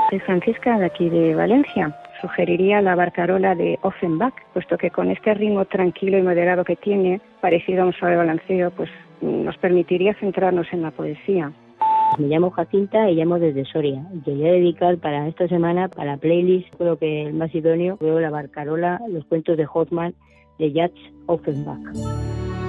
Soy Francisca, de aquí de Valencia. Sugeriría la barcarola de Offenbach, puesto que con este ritmo tranquilo y moderado que tiene, parecido a un suave balanceo, pues nos permitiría centrarnos en la poesía. Me llamo Jacinta y llamo desde Soria. Y quería dedicar para esta semana, para la playlist, creo que el más idóneo, veo la barcarola, los cuentos de Hoffmann, de Jacques Offenbach.